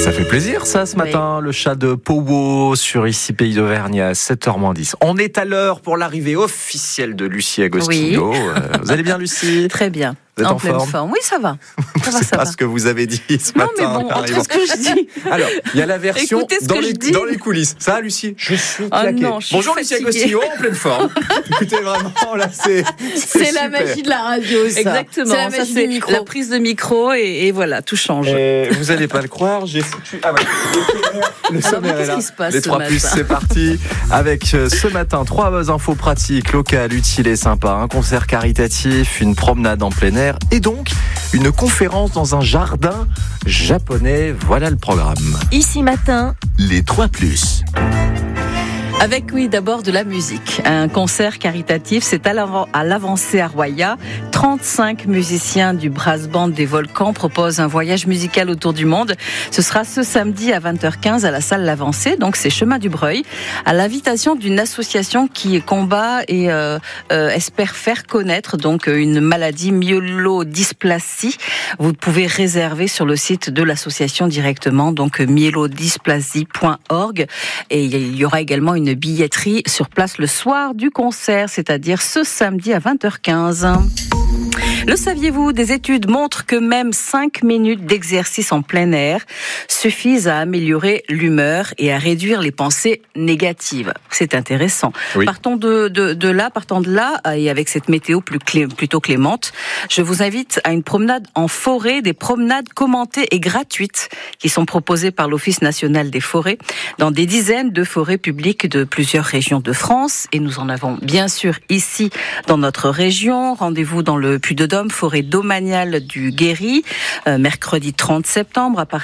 Ça fait plaisir ça ce matin, le chat de Powo sur ici Pays d'Auvergne à 7h10. On est à l'heure pour l'arrivée officielle de Lucie Agostino. Vous allez bien Lucie ? Très bien. Vous êtes en pleine forme. Oui, ça va. C'est pas ce que vous avez dit ce matin. Non, mais bon, entre ce que je dis. Alors, il y a la version Écoutez dans les coulisses. Ça, Lucie, je suis claqué. Non, Bonjour Lucie Agostino, en pleine forme. Écoutez, vraiment, là, c'est la magie de la radio, ça. Exactement. C'est la magie du micro. La prise de micro et voilà, tout change. Et vous n'allez pas le croire, j'ai foutu... Ah ouais, le sommaire est là. Qu'est-ce qui se passe Les 3 plus, c'est parti. Avec ce matin, 3 infos pratiques, locales, utiles et sympas. Un concert caritatif, une promenade en plein air et donc une conférence dans un jardin japonais. Voilà le programme. Ici matin, les 3 plus. Avec, d'abord de la musique. Un concert caritatif, c'est à l'avancée à Roya. 35 musiciens du Brass Band des Volcans proposent un voyage musical autour du monde. Ce sera ce samedi à 20h15 à la salle L'Avancée, donc c'est Chemin du Breuil, à l'invitation d'une association qui combat et espère faire connaître donc une maladie myélodysplasie. Vous pouvez réserver sur le site de l'association directement, donc myélodysplasie.org. Et il y aura également une billetterie sur place le soir du concert, c'est-à-dire ce samedi à 20h15. Le saviez-vous, des études montrent que même 5 minutes d'exercice en plein air suffisent à améliorer l'humeur et à réduire les pensées négatives. C'est intéressant. Oui. Partant de là, et avec cette météo plutôt clémente, je vous invite à une promenade en forêt, des promenades commentées et gratuites qui sont proposées par l'Office national des forêts dans des dizaines de forêts publiques de plusieurs régions de France. Et nous en avons bien sûr ici dans notre région. Rendez-vous dans le Puy-de-Dôme, forêt domaniale du Guéry, mercredi 30 septembre à partir